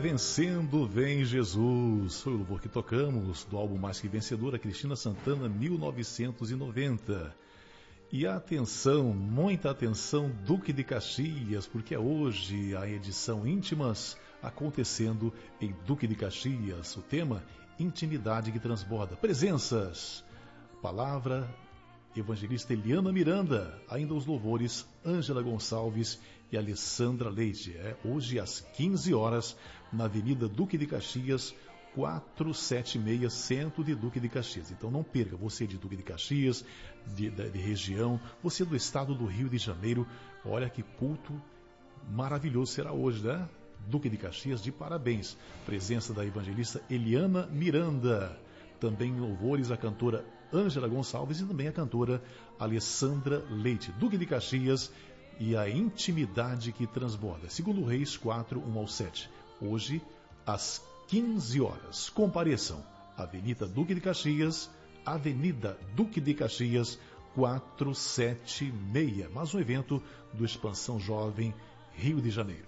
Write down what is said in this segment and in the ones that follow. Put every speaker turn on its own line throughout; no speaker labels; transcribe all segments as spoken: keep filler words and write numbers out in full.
Vencendo vem Jesus. Foi o louvor que tocamos do álbum Mais Que Vencedor, a Cristina Santana, mil novecentos e noventa. E atenção, muita atenção, Duque de Caxias, porque é hoje a edição Íntimas acontecendo em Duque de Caxias. O tema, intimidade que transborda. Presenças, palavra, evangelista Eliana Miranda, ainda os louvores Ângela Gonçalves e Alessandra Leite. É hoje às quinze horas, na Avenida Duque de Caxias, quatrocentos e setenta e seis, centro de Duque de Caxias. Então não perca, você de Duque de Caxias, de, de, de região, você do estado do Rio de Janeiro, olha que culto maravilhoso será hoje, né? Duque de Caxias, de parabéns. Presença da evangelista Eliana Miranda. Também louvores a cantora Ângela Gonçalves e também a cantora Alessandra Leite. Duque de Caxias e a intimidade que transborda. Segundo Reis quatro, um ao sete. Hoje, às quinze horas. Compareçam. Avenida Duque de Caxias, Avenida Duque de Caxias, quatrocentos e setenta e seis. Mais um evento do Expansão Jovem Rio de Janeiro.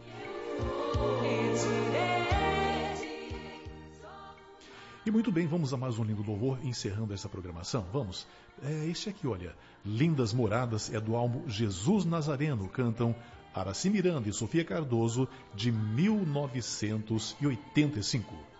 E muito bem, vamos a mais um lindo louvor, encerrando essa programação. Vamos, é este aqui, olha. Lindas Moradas é do álbum Jesus Nazareno. Cantam Araci Miranda e Sofia Cardoso, de mil novecentos e oitenta e cinco.